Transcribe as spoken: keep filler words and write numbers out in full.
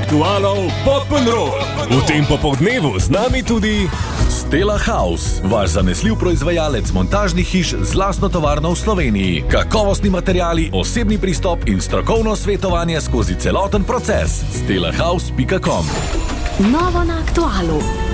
aktualov Popolnrock. V tem popoldnevu z nami tudi Stella House, vaš zanesljiv proizvajalec montažnih hiš z lastno tovarno v Sloveniji. Kakovostni materiali, osebni pristop in strokovno svetovanje skozi celoten proces. stella house pika com. Novo na aktualu.